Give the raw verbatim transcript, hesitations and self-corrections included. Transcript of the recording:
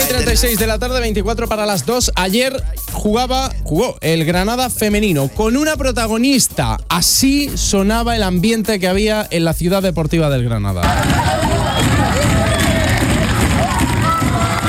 y treinta y seis de la tarde, veinticuatro para las dos. Ayer jugaba, jugó el Granada femenino con una protagonista. Así sonaba el ambiente que había en la ciudad deportiva del Granada.